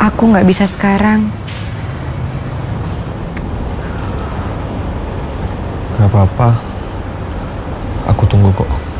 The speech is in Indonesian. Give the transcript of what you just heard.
aku nggak bisa sekarang. Gak apa-apa. Aku tunggu kok.